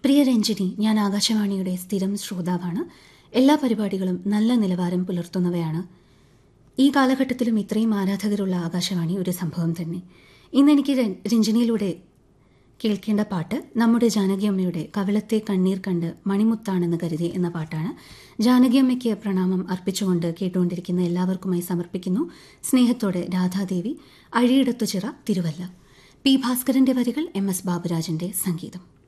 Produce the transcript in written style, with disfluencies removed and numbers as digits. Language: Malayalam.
പ്രിയ രഞ്ജിനി, ഞാൻ ആകാശവാണിയുടെ സ്ഥിരം ശ്രോതാവാണ്. എല്ലാ പരിപാടികളും നല്ല നിലവാരം പുലർത്തുന്നവയാണ്. ഈ കാലഘട്ടത്തിലും ഇത്രയും ആരാധകരുള്ള ആകാശവാണി ഒരു സംഭവം തന്നെ. ഇന്നെനിക്ക് രഞ്ജിനിയിലൂടെ കേൾക്കേണ്ട പാട്ട് നമ്മുടെ ജാനകിയമ്മയുടെ കവിളത്തെ കണ്ണീർ കണ്ട് മണിമുത്താണെന്ന് കരുതി എന്ന പാട്ടാണ്. ജാനകിയമ്മയ്ക്ക് പ്രണാമം അർപ്പിച്ചുകൊണ്ട് കേട്ടുകൊണ്ടിരിക്കുന്ന എല്ലാവർക്കുമായി സമർപ്പിക്കുന്നു. സ്നേഹത്തോടെ രാധാദേവി, അഴിയിടത്തുചിറ, തിരുവല്ല. പി ഭാസ്കരന്റെ വരികൾ, എം എസ് ബാബുരാജന്റെ സംഗീതം.